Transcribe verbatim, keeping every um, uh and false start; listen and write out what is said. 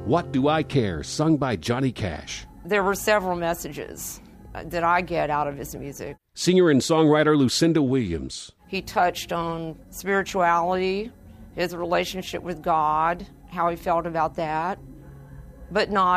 What Do I Care, sung by Johnny Cash. There were several messages that I get out of his music. Singer and songwriter Lucinda Williams. He touched on spirituality, his relationship with God, how he felt about that, but not